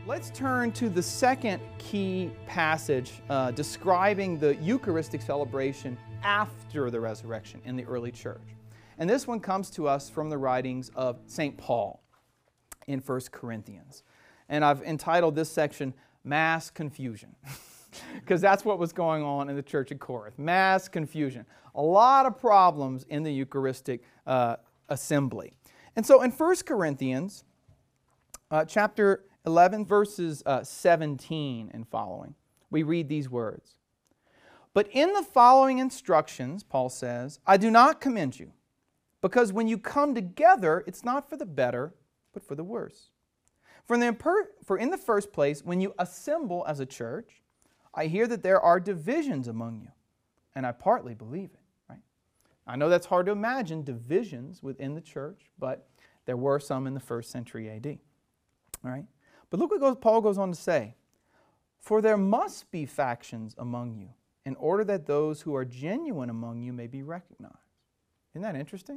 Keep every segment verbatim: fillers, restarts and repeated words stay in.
Let's turn to the second key passage uh, describing the Eucharistic celebration after the resurrection in the early church. And this one comes to us from the writings of Saint Paul in First Corinthians. And I've entitled this section, Mass Confusion, because that's what was going on in the church at Corinth. Mass confusion. A lot of problems in the Eucharistic uh, assembly. And so in First Corinthians, uh, chapter eleven, verses uh, seventeen and following, we read these words. But in the following instructions, Paul says, I do not commend you, because when you come together, it's not for the better, but for the worse. For in the, for in the first place, when you assemble as a church, I hear that there are divisions among you, and I partly believe it. Right? I know that's hard to imagine, divisions within the church, but there were some in the first century A D. All right? But look what goes, Paul goes on to say. For there must be factions among you, in order that those who are genuine among you may be recognized. Isn't that interesting?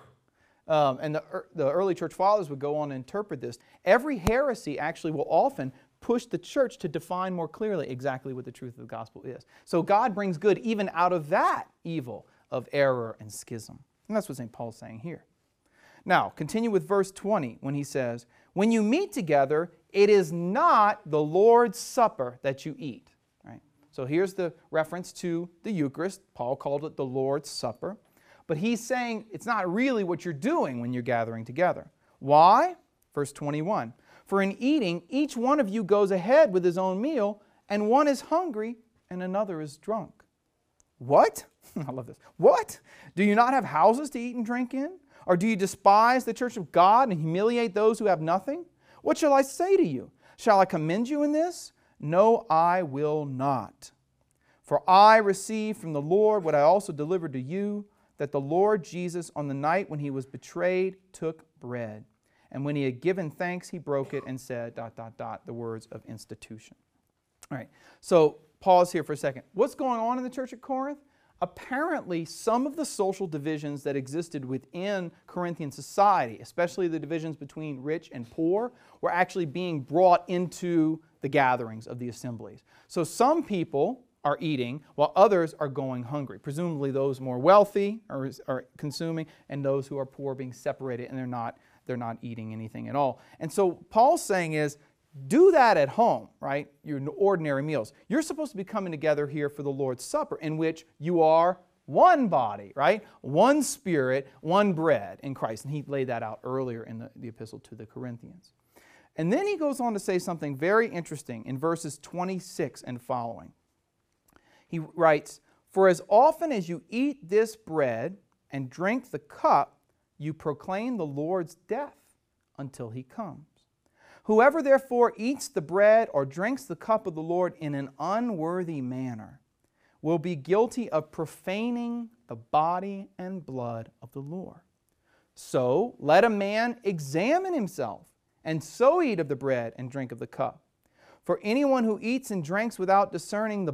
Um, and the, the early church fathers would go on to interpret this. Every heresy actually will often push the church to define more clearly exactly what the truth of the gospel is. So God brings good even out of that evil of error and schism. And that's what Saint Paul's saying here. Now, continue with verse twenty when he says, when you meet together, it is not the Lord's Supper that you eat. Right? So here's the reference to the Eucharist. Paul called it the Lord's Supper. But he's saying it's not really what you're doing when you're gathering together. Why? Verse twenty-one. For in eating, each one of you goes ahead with his own meal, and one is hungry and another is drunk. What? I love this. What? Do you not have houses to eat and drink in? Or do you despise the church of God and humiliate those who have nothing? What shall I say to you? Shall I commend you in this? No, I will not. For I received from the Lord what I also delivered to you, that the Lord Jesus, on the night when he was betrayed, took bread. And when he had given thanks, he broke it and said, dot, dot, dot, the words of institution. All right, so pause here for a second. What's going on in the church at Corinth? Apparently, some of the social divisions that existed within Corinthian society, especially the divisions between rich and poor, were actually being brought into the gatherings of the assemblies. So some people are eating while others are going hungry. Presumably those more wealthy are, are consuming, and those who are poor being separated, and they're not, they're not eating anything at all. And so Paul's saying is, do that at home, right? Your ordinary meals. You're supposed to be coming together here for the Lord's Supper, in which you are one body, right? One spirit, one bread in Christ. And he laid that out earlier in the, the epistle to the Corinthians. And then he goes on to say something very interesting in verses twenty-six and following. He writes, for as often as you eat this bread and drink the cup, you proclaim the Lord's death until he comes. Whoever therefore eats the bread or drinks the cup of the Lord in an unworthy manner will be guilty of profaning the body and blood of the Lord. So let a man examine himself, and so eat of the bread and drink of the cup. For anyone who eats and drinks without discerning the